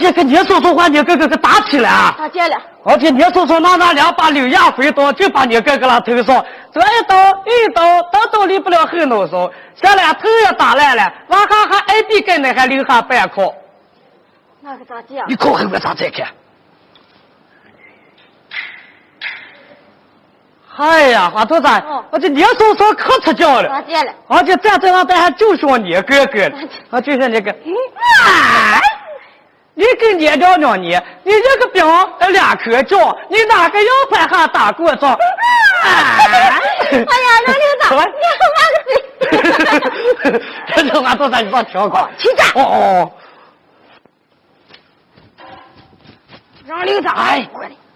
这个你说说话，你哥哥打起来啊！ 打起来。 而且你说说那两把柳叶飞刀就把你哥哥那头上，这一刀都离不了后脑勺，下来头也打烂了，往下还挨地根呢，还留下半颗。 那个咋讲？ 你看后面咋再看？哎呀，花头子，而且你说说可出叫了， 咋讲了？ 而且站这上边还就像你哥哥，就像那个，你跟你聊聊你这个兵两颗叫，你哪个要派还打过仗？ 哎呀，刘领导，你好个嘴！ 这花头子，你别调过， 起战！ 哦。 让领导， 哎， 快点。